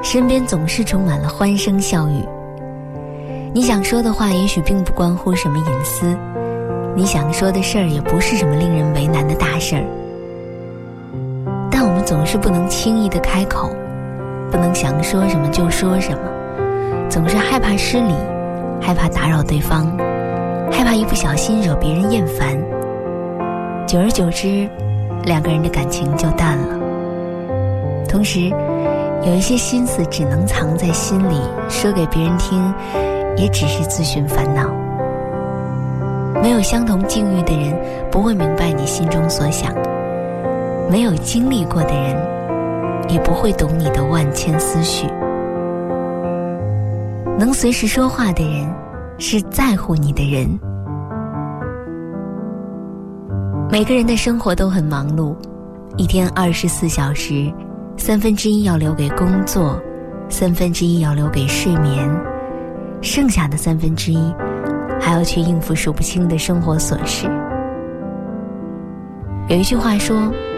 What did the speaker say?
身边总是充满了欢声笑语。你想说的话也许并不关乎什么隐私，你想说的事儿也不是什么令人为难的大事儿，但我们总是不能轻易地开口，不能想说什么就说什么，总是害怕失礼，害怕打扰对方，害怕一不小心惹别人厌烦。久而久之，两个人的感情就淡了。同时，有一些心思只能藏在心里，说给别人听，也只是自寻烦恼。没有相同境遇的人，不会明白你心中所想；没有经历过的人，也不会懂你的万千思绪。能随时说话的人，是在乎你的人。每个人的生活都很忙碌，一天24小时，1/3要留给工作，1/3要留给睡眠，剩下的1/3还要去应付数不清的生活琐事。有一句话说，